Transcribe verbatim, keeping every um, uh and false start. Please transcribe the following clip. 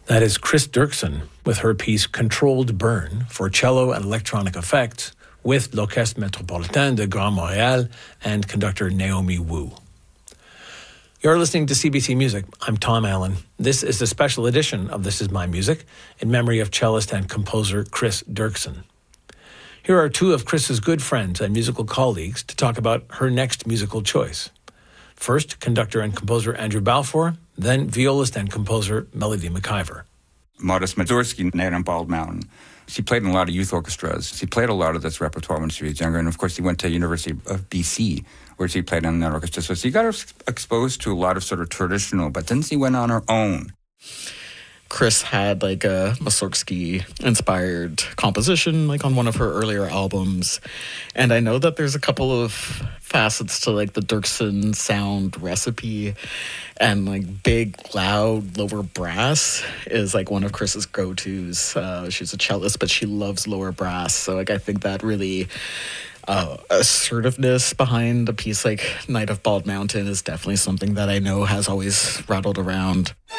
That is Chris Dirksen with her piece Controlled Burn for cello and electronic effects with l'Orchestre Métropolitain de Grand Montréal and conductor Naomi Wu. You're listening to C B C Music. I'm Tom Allen. This is a special edition of This Is My Music in memory of cellist and composer Chris Dirksen. Here are two of Chris's good friends and musical colleagues to talk about her next musical choice. First, conductor and composer Andrew Balfour, then violist and composer Melody McIver. Modest Mussorgsky, Night on Bald Mountain. She played in a lot of youth orchestras. She played a lot of this repertoire when she was younger. And of course, she went to University of B C, where she played in that orchestra. So she got exposed to a lot of sort of traditional, but then she went on her own. Chris had like a Mussorgsky-inspired composition like on one of her earlier albums. And I know that there's a couple of facets to like the Dirksen sound recipe, and like big, loud, lower brass is like one of Chris's go-tos. Uh, she's a cellist, but she loves lower brass. So like I think that really uh, assertiveness behind a piece like Night of Bald Mountain is definitely something that I know has always rattled around.